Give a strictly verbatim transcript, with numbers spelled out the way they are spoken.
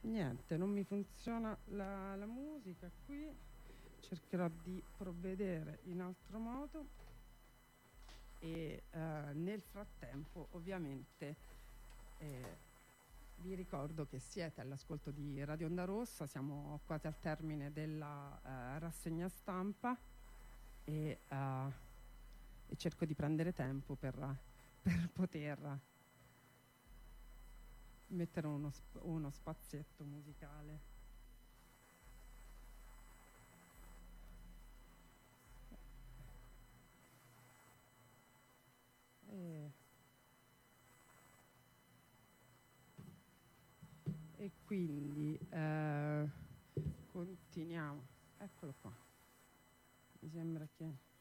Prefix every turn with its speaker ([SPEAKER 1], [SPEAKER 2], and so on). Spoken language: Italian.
[SPEAKER 1] Niente, non mi funziona la, la musica qui, cercherò di provvedere in altro modo e eh, nel frattempo ovviamente eh, vi ricordo che siete all'ascolto di Radio Onda Rossa, siamo quasi al termine della eh, rassegna stampa e, eh, e cerco di prendere tempo per, per poter mettere uno, sp- uno spazietto musicale. E, e quindi eh, continuiamo. Eccolo qua. Mi sembra che